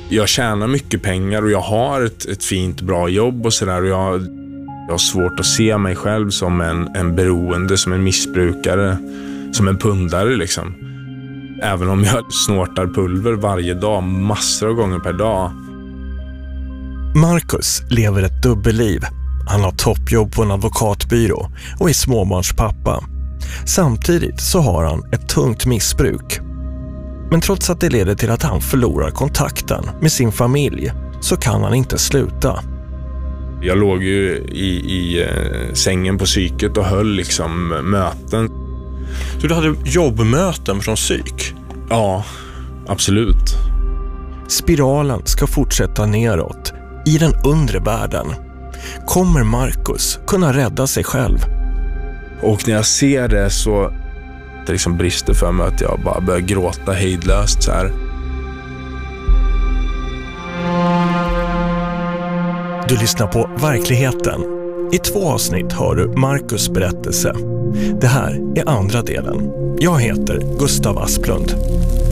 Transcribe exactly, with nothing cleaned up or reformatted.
Jag tjänar mycket pengar och jag har ett, ett fint, bra jobb och sådär. Och jag, jag har svårt att se mig själv som en, en beroende, som en missbrukare, som en pundare liksom. Även om jag snortar pulver varje dag, massor av gånger per dag. Marcus lever ett dubbelliv. Han har toppjobb på en advokatbyrå och är småbarnspappa. Samtidigt så har han ett tungt missbruk. Men trots att det leder till att han förlorar kontakten med sin familj så kan han inte sluta. Jag låg ju i, i eh, sängen på psyket och höll liksom möten. Så du hade jobbmöten från psyk? Ja, absolut. Spiralen ska fortsätta neråt i den undre världen. Kommer Marcus kunna rädda sig själv? Och när jag ser det så det liksom brister för mig att jag bara börjar gråta hejdlöst så här. Du lyssnar på Verkligheten. I två avsnitt hör du Marcus berättelse. Det här är andra delen. Jag heter Gustav Asplund.